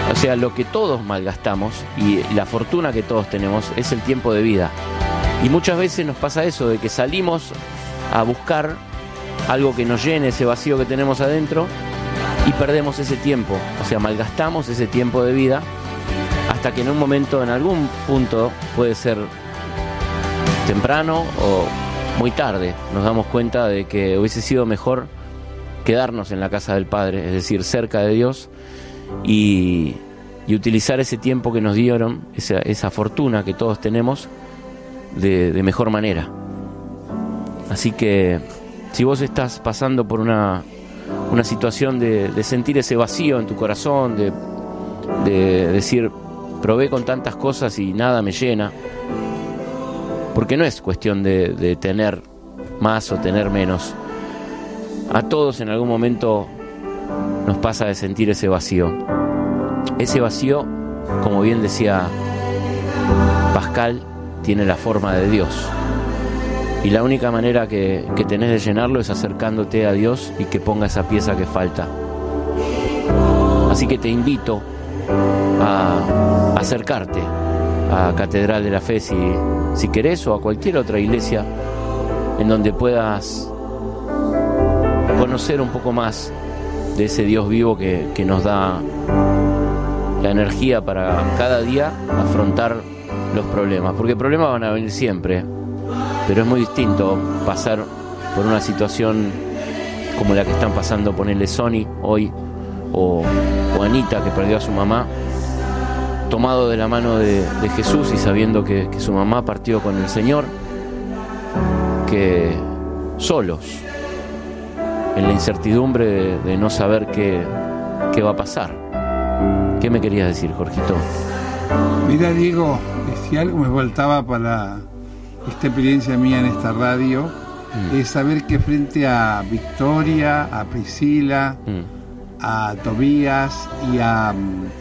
O sea, lo que todos malgastamos y la fortuna que todos tenemos es el tiempo de vida. Y muchas veces nos pasa eso, de que salimos a buscar algo que nos llene ese vacío que tenemos adentro y perdemos ese tiempo. O sea, malgastamos ese tiempo de vida hasta que en un momento, en algún punto, puede ser temprano o muy tarde, nos damos cuenta de que hubiese sido mejor quedarnos en la casa del Padre, es decir, cerca de Dios, y utilizar ese tiempo que nos dieron, esa fortuna que todos tenemos, de mejor manera. Así que si vos estás pasando por una situación de sentir ese vacío en tu corazón, de decir, probé con tantas cosas y nada me llena, porque no es cuestión de tener más o tener menos. A todos en algún momento nos pasa de sentir ese vacío. Ese vacío, como bien decía Pascal, tiene la forma de Dios. Y la única manera que tenés de llenarlo es acercándote a Dios y que ponga esa pieza que falta. Así que te invito a acercarte a Catedral de la Fe si querés, o a cualquier otra iglesia en donde puedas conocer un poco más de ese Dios vivo que nos da la energía para cada día afrontar los problemas, porque problemas van a venir siempre, pero es muy distinto pasar por una situación como la que están pasando, ponerle Sony hoy, o Anita, que perdió a su mamá, tomado de la mano de Jesús y sabiendo que su mamá partió con el Señor, que solos, en la incertidumbre de no saber qué va a pasar. ¿Qué me querías decir, Jorgito? Mira, Diego, si algo me faltaba para esta experiencia mía en esta radio, es saber que frente a Victoria, a Priscila, a Tobías y a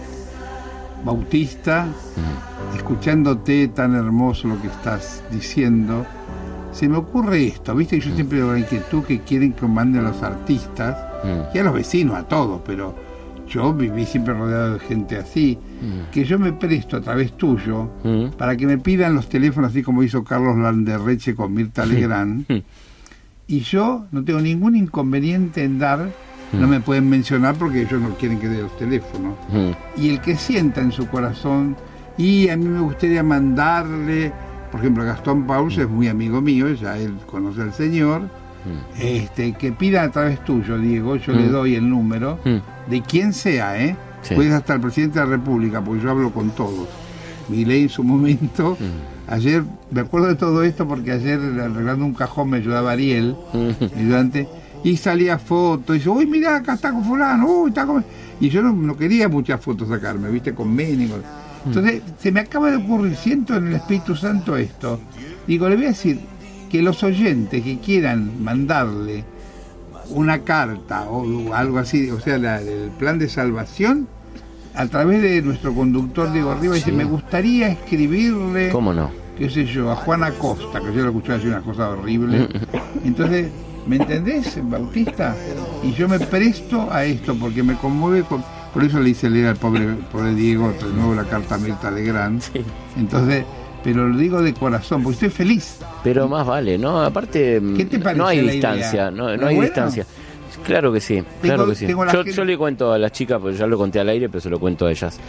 Bautista, escuchándote tan hermoso lo que estás diciendo, se me ocurre esto, viste que yo siempre tengo la inquietud que quieren que manden a los artistas y a los vecinos, a todos, pero yo viví siempre rodeado de gente así, que yo me presto a través tuyo para que me pidan los teléfonos, así como hizo Carlos Landerreche con Mirta Legrand, y yo no tengo ningún inconveniente en dar. No me pueden mencionar porque ellos no quieren que dé los teléfonos. Y el que sienta en su corazón, y a mí me gustaría mandarle, por ejemplo, Gastón Pauls es muy amigo mío, ya él conoce al Señor, que pida a través tuyo, Diego, yo le doy el número, de quien sea, sí. Puedes hasta el presidente de la República, porque yo hablo con todos. Milei en su momento, ayer, me acuerdo de todo esto porque ayer arreglando un cajón me ayudaba Ariel, mi ayudante, y salía fotos, y dice, uy, mirá, acá está con fulano, uy, está con... Y yo no quería muchas fotos sacarme, viste, con Menem. Entonces, se me acaba de ocurrir, siento en el Espíritu Santo esto. Digo, le voy a decir que los oyentes que quieran mandarle una carta o algo así, o sea, el plan de salvación, a través de nuestro conductor Diego Arriba, dice, me gustaría escribirle... ¿Cómo no? Qué sé yo, a Juana Costa, que yo lo escuché decir una cosa horrible. Entonces... ¿Me entendés, Bautista? Y yo me presto a esto porque me conmueve, por eso le hice leer al pobre Diego de nuevo la carta a Mirta Legrand. Sí. Entonces, pero lo digo de corazón, porque estoy feliz. Pero más vale, ¿no? Aparte, ¿qué te parece? No hay distancia, no hay distancia. Claro que sí, claro que sí. Yo le cuento a las chicas, pues ya lo conté al aire, pero se lo cuento a ellas.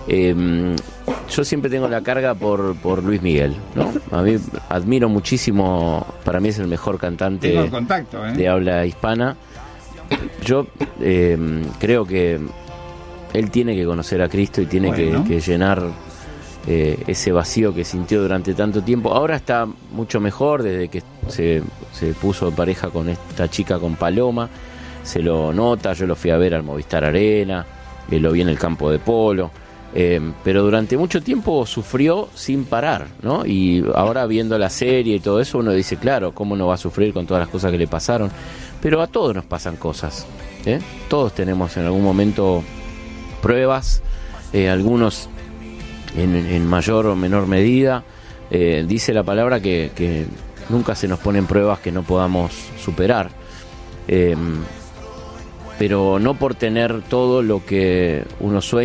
Yo siempre tengo la carga por Luis Miguel, ¿no? A mí admiro muchísimo, para mí es el mejor cantante de habla hispana. Yo creo que él tiene que conocer a Cristo y tiene que llenar ese vacío que sintió durante tanto tiempo. Ahora está mucho mejor desde que se puso en pareja con esta chica, con Paloma. Se lo nota, yo lo fui a ver al Movistar Arena, lo vi en el campo de polo, pero durante mucho tiempo sufrió sin parar, ¿no? Y ahora viendo la serie y todo eso uno dice, claro, ¿cómo no va a sufrir con todas las cosas que le pasaron? Pero a todos nos pasan cosas, todos tenemos en algún momento pruebas, algunos en mayor o menor medida. Dice la palabra que nunca se nos ponen pruebas que no podamos superar. Pero no por tener todo lo que uno sueña